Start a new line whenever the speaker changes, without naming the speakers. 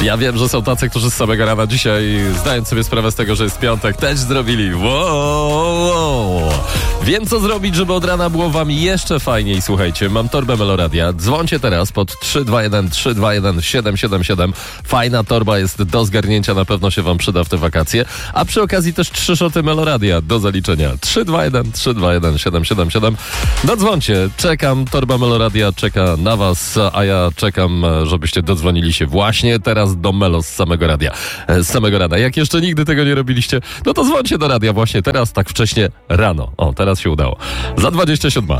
Ja wiem, że są tacy, którzy z samego rana dzisiaj, zdając sobie sprawę z tego, że jest piątek, też zrobili wow. Wiem, co zrobić, żeby od rana było wam jeszcze fajniej. Słuchajcie, mam torbę Meloradia. Dzwońcie teraz pod 321-321-777. Fajna torba jest do zgarnięcia, na pewno się wam przyda w te wakacje. A przy okazji też 3 szoty Meloradia do zaliczenia. 321-321-777. Dodzwońcie. Czekam, torba Meloradia czeka na was, a ja czekam, żebyście dodzwonili się właśnie teraz do Melo z samego radia. Z samego rana. Jak jeszcze nigdy tego nie robiliście, no to dzwońcie do radia właśnie teraz, tak wcześnie rano. O, teraz się udało. Za 27.